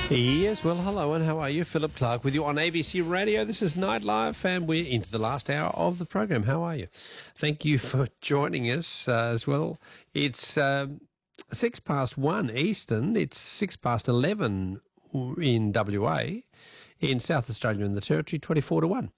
Yes, well, hello and how are you? Philip Clark with you on ABC Radio. This is Night Live and we're into the last hour of the program. How are you? Thank you for joining us as well. It's 1:06 Eastern. It's 11 in WA. In South Australia and the Territory, 24-1.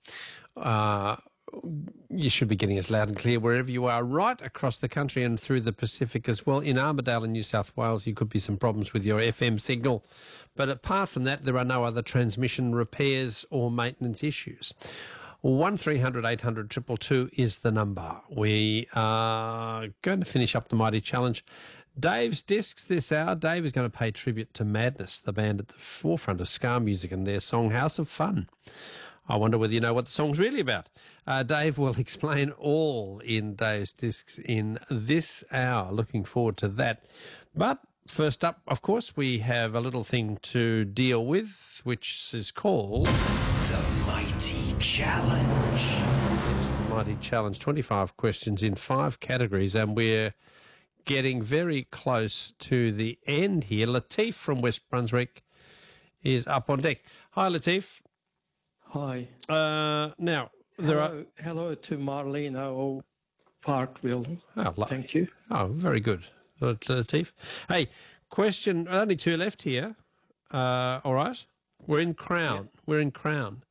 You should be getting us loud and clear wherever you are, right across the country and through the Pacific as well. In Armidale in New South Wales, you could be some problems with your FM signal. But apart from that, there are no other transmission repairs or maintenance issues. 1300 800 222 is the number. We are going to finish up the Mighty Challenge. Dave's Discs this hour. Dave is going to pay tribute to Madness, the band at the forefront of ska music, and their song House of Fun. I wonder whether you know what the song's really about. Dave will explain all in Dave's Discs in this hour. Looking forward to that. But first up, of course, we have a little thing to deal with, which is called The Mighty Challenge. It's the Mighty Challenge. 25 questions in 5 categories, and we're getting very close to the end here. Latif from West Brunswick is up on deck. Hi, Latif. Hi. Now, Hello to Marlena or Parkville. Oh, Thank you. Oh, very good, Latif. Hey, question, only 2 left here. All right. We're in Crown. Yeah. We're in Crown.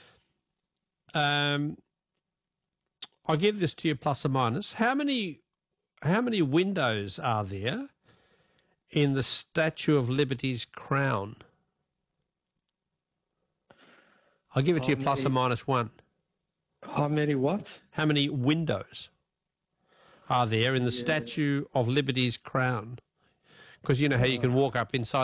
I'll give this to you plus or minus. How many windows are there in the Statue of Liberty's crown? I'll give it to you plus or minus 1. How many what? How many windows are there in the Statue of Liberty's crown? Because you know how you can walk up inside